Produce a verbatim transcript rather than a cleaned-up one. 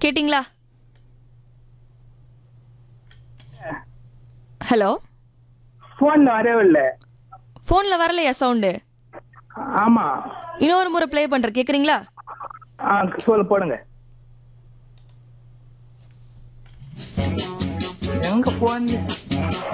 கேட்டிங்களா? ஹலோ, போன்ல வரவே இல்ல. ஃபோன்ல வரலையா சவுண்டு? ஆமா. இன்னொரு முறை ப்ளே பண்றேன், கேக்குறீங்களா? ஆ, சொல்லு போடுங்க. எங்க போன்